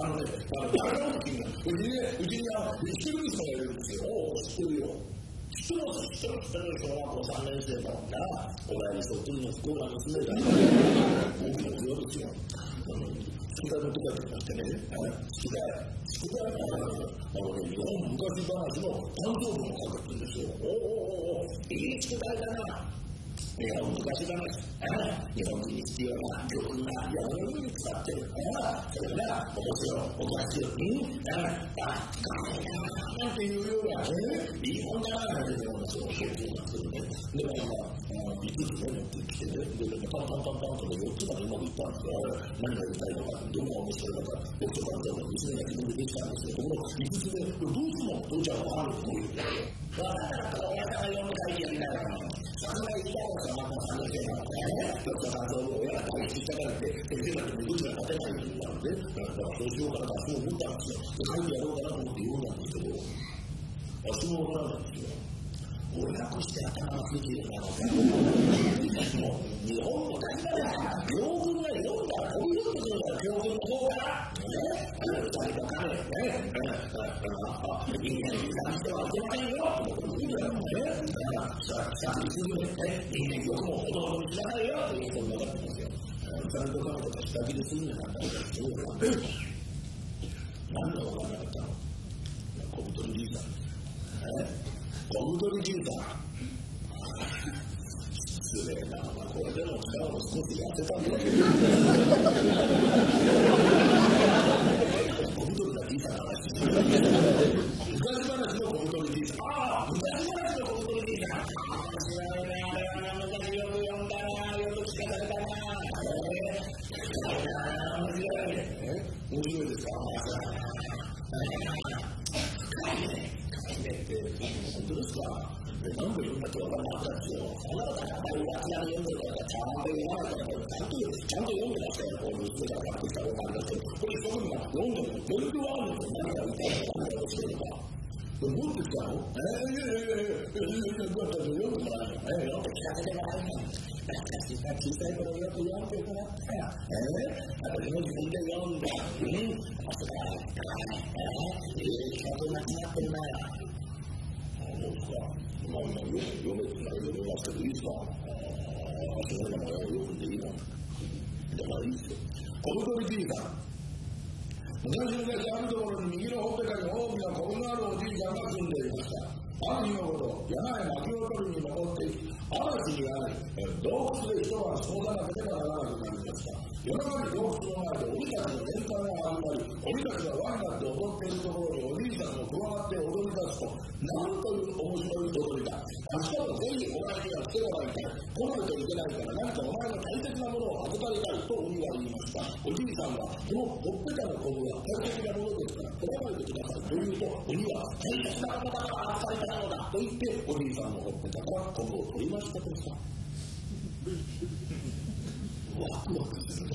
誰の時にうちに一人娘がいるんですよ。知ってるよ。知ってる小学校3年生のお前にそっくりの不幸な娘だ。大きな強いですよ。宿題のとかになってね、宿題日本昔話の誕生日も書くって言うんですよ。いい宿題だな。日本昔話、日本人に必要な教訓が山の上に使ってる。それが面白い、おかしい、なんていうような、いい本だな、なんていうような、そういう表現がするね。でも5つ持ってきてね、で、パンと4つまでうまくいったんですよ。何が言いたいのか、どこが面白いのか、読書感情の娘が自分でできたんですけど、この5つで、どうしても父ちゃんはあると思うんだよ。だから親が読む会議やりながら、さすがに言いたいことはまた3年生なんだよね。読書感情を親が対立したからって、先生だって無口が立てないようになるんで、だからそうしようかなとそう思ったんですよ。書いてやろうかなと思って読んだんですけど、私も分からないんですよ。俺楽して頭がついているからもう日本の大事だから両軍が読んだら飛び出てくるんだよ。両軍の方から2人の彼人間に関してはいけませんよってことを言うんだよね。だからさあ次に人間よくもほどほどにしなさいよっていうことになってますよ。ちゃんと彼とか下切りするんじゃなかったらそうだ何が分からなかったの。小太りじいさん小太りじいさん失礼な、これでも力を少しやってたんだけど小太りなじいさんの話昔話の小太りじいさん昔話の小太りじいさん知らないね、あれは昔よく読んだな、よく聞かされたな面白い面白いですか本当ですか何度読んだって分からなかったんですよ。そんなことはありがちな読んでるからちゃんと読まないからちゃんと読んでましたよ。こういう人がやってきたことありますけどこれそういうのが読んでもどれくらいあるんですよ。何が言いたいのか何がしてるのか持ってきたの読んでもらうの読んで聞かせてもらうの小さい頃よく読んでもらった私も自分で読んであそこ企画なくなってるなどうですか読めますけどいいですか私の名前を読んでいいのだからいいですよ。小太りじいさん昔々あるところに右のほっぺたに大きなコブのあるおじいさんが住んでいました。ある日のこと山へ薪を取りに登っていき嵐にあり洞窟で一晩過ごさなければならなくなりました。夜中に洞窟の前で鬼たちの宴会が始まり鬼たちが輪になって踊っているところにおじいさんも加わって踊り出すとなんという面白い踊りだ。明日もぜひお前には来てもらいたい。来ないといけないから何かお前の大切なものを預かりたいと鬼は言いました。おじいさんはこのほっぺたのコブは大切なものですから取らないでくださいと言うと鬼は大切なものだから預かりたいのだと言っておじいさんのほっぺたからコブを取りましたとさワクワクするな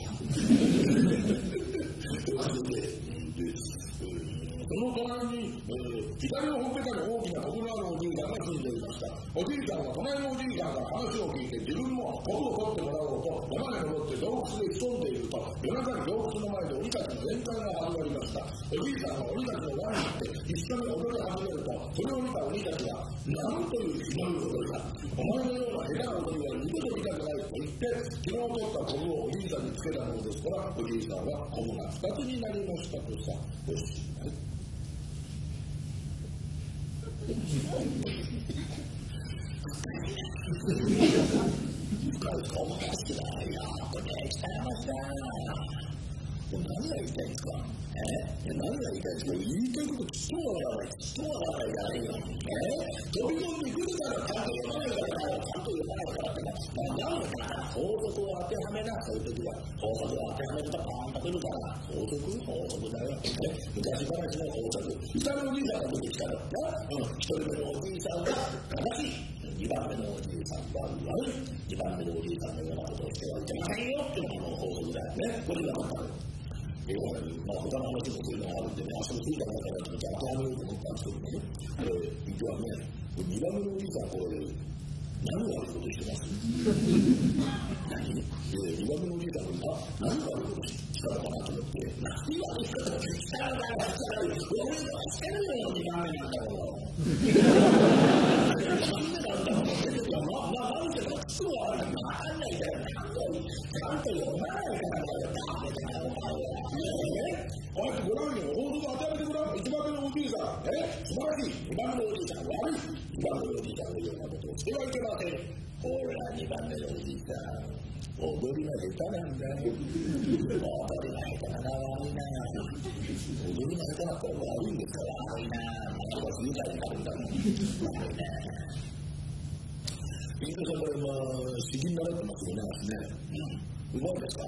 その隣に、左のほっぺたに大きなコブのあるおじいさんが住んでいました。おじいさんは隣のおじいさんから話を聞いて自分もコブを取ってもらおうと山に登って洞窟で潜んでいると夜中に洞窟の前で鬼たちの宴会が始まりました。おじいさんは鬼たちの輪になって一緒に踊り始めるとそれを見た鬼たちはなんというひどい踊りだ。お前のような下手な踊りは二度と見たくないと言って昨日取ったコブをおじいさんにつけたものですからおじいさんはコブが2つになりましたとさよし深い顔が好きだよこれ鍛えました何が言いたいんですか何が言いたいんですか言いたいことちっともわからないちっともわからないじゃないよ飛び込んでくるからちゃんと読まないからちゃんと読まないからって何だから法則を当てはめなそういう時は法則を当てはめるとパーンとくるから法則だよ昔話の法則下のおじいさんが出てきたの一人目のおじいさんは正しい2番目のおじいさんは悪い2番目のおじいさんのようなことをしてはいけませんよっていうのが法則だよねこれが分かる他の話もそういうのがあるんでね足のついた中だと当てはめようと思ったんですけどね実はね2番目のおじいさんこれ何が悪いことしてます何2番目のおじいさんが何が悪いことしたのかなと思って、何が悪いことしたのかな俺はしてるよ、2番目なんだろう。なんでなんだろうって言ってたら、何でかすぐは分かんないから、ちゃんと読まないからだよ、おい、ご覧に報道が与えてごらん、1番目のおじいさん、素晴らしい、2番目のおじいさん、悪い、2番目のおじいさんのようなことをしてはいけません。ほら、2番目のおじいさん、踊りが下手なんだよ。踊りが下手なら悪いな。踊りが下手なったら悪いんですから、悪いな。なんか不愉快になるんだもん。悪いな。ピンクさん、これ、詩吟習ってますよね、うまいですか？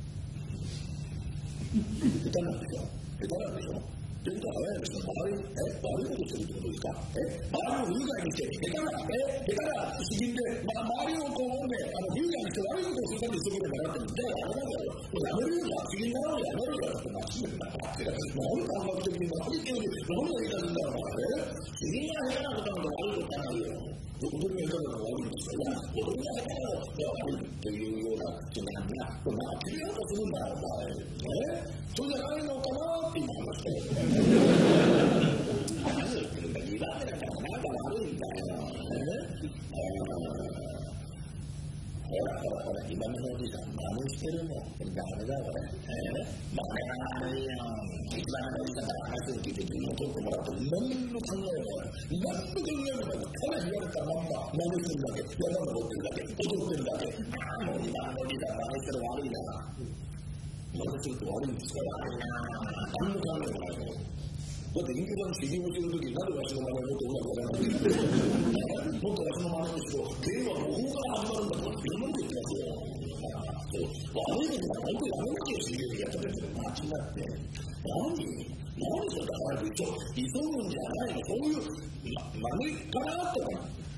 下手なんでしょ？下手なんでしょ？ということは早いですよ。悪いことしてるってことですか？周りを不愉快にして、下手な詩吟で、周りをこうね、不愉快にして悪いことをするために一生懸命習ってるんで、やめるような詩吟習うのやめるよってなってるんだから、何かあんまり的に何言ってるんで、何が言いたいんだろうからね。詩吟が下手なことなんか悪いことはないよ。踊りが下手なのが悪いんですよ。踊りが下手なのが悪いっていうような人なんだ。決めようとするんだよ、お前。それじゃないのかなって今話してる。何言ってるんだ、2番目なんだからなんか悪いんだよ。ほら、2番目のおじいさん、真似してるもん。ダメだよ、これ。真似が悪いよ。1番目のおじいさんから話を聞いて、自分を取ってもらうと、何の考えもない。何の考えもない。ただ言われたまんま、真似するだけ、山登ってるだけ、踊ってるだけ。もう2番目のおじいさん、真似する悪いな。真似すると悪いんですから、悪いな。何の考えもないの。だってインドの詩吟をするときに、なんでわしの名前をもっとうまくやらなきゃいけないの？もっとわしの真似をしろ。芸はここから始まるんだとか、いろんなこと言ってますよ。悪いことが本当にやめなきゃ詩吟をやった時に間違って、何それだから急ぐんじゃないの？そういう真似かなとか。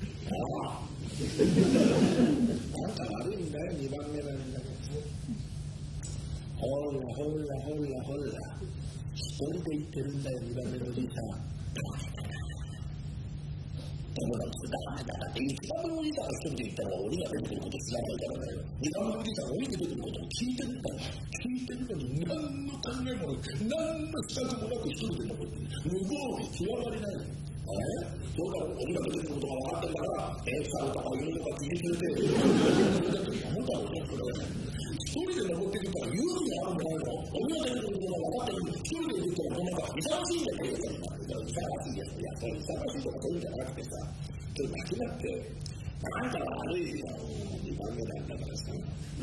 なんか悪いんだよ、2番目なんだけど。ほら。一人で言ってるんだよ、2番目のおじいさん。友達ダメだって、1番目のおじいさんが一人で言ったら鬼が出てくること知らないからだよ。2番目のおじいさんが鬼が出てくることを聞いてるんだよ。聞いてるのに何の考えもなく、何の支度もなく一人で残ってる。無謀に極まりないの。そうだろ、鬼が出てくることが分かってるから、猿とか犬とか気にするで、何だろうね、これ。一人で登っていくから勇気があるんじゃないの？鬼が出てくることが分かってる。一人で行ったら、なんか忙しいんだよ、忙しいです。いや、それ忙しいとかそういうんじゃなくてさ、ちょっと間違って、なんか悪いよ、2番目なんだからさ。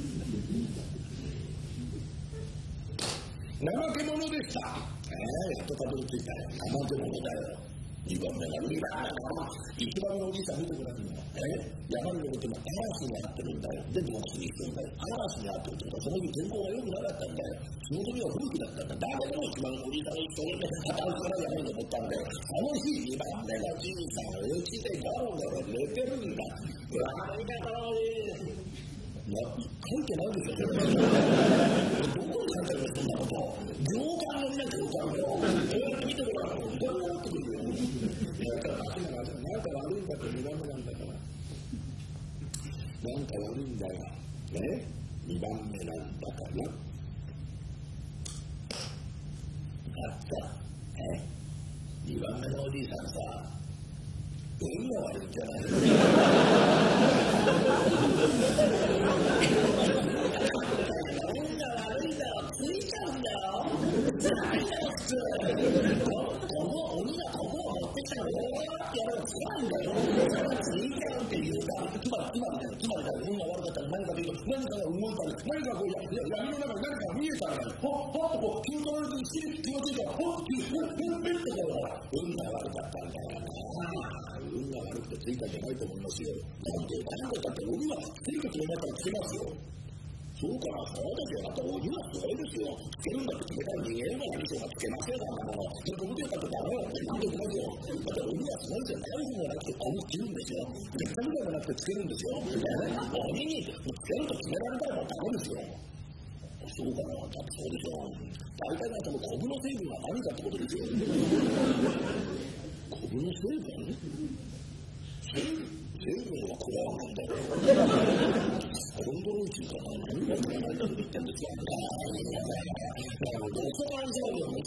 怠け者でした。やっとたどり着いたよ。怠け者だよ。2番目が2番目だから、1番目のおじいさん見てくださいよ。山に登っても嵐に遭ってるんだよ。で、どっちに行くんだよ。嵐に遭ってるってことは、その日天候が良くなかったんだよ。その時は吹雪だったんだ。だけど1番目のおじいさんが一生懸命働くから山に登ったんだよ。その日2番目のおじいさんはうちでガロガロ寝てるんだ。悪いだから書いてないでしょ、どこに書いてあるの、そんなこと。行間のみなきゃ分かるよ。見てごらん、どうやってくるよ。なんか悪いんだって、2番目なんだから。なんか悪いんだよ。2番目なんだから。だった。2番目のおじいさんさ、運が悪いんじゃない運が悪いんだよ。ついちゃうんだよ。ないだよ、普通。鬼がここを持ってきたら、やるのつらいんだよ。ついちゃうっていうか、つまり運が悪かったら何かというと、何かが動いたり、何かこう、闇の中に何かが見えたら、ほっとこう、気を取られて気がついたら、ほっと気を取って運が悪かったんだよ。運が悪くてついたんじゃないと思いますよ。なんでだって鬼はついてくれなかったらつけますよ。そうかな、そうですよ。だって鬼はすごいですよ。つけるんだって決めたら逃げるのが人がつけませんからなもの。それ僕でやったってダメよって言ってきますよ。だって鬼はすごいですよ。大事もなくて鬼つけるんですよ。めっちゃみたいもなくてつけるんですよ。鬼につけると決められたらもうダメですよ。そうかな、だってそうでしょ。大体なんかもうコブの成分は何かってことですよ。コブの成分成分はこだわるんだよ。コンドロイチかな、何が言ってんですか。